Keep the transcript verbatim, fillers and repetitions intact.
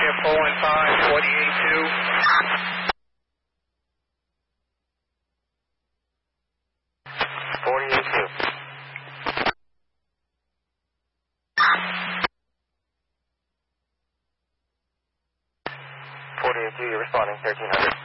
ship four one five, forty-eight two. forty-eight two. forty-eight two, you're responding, thirteen hundred.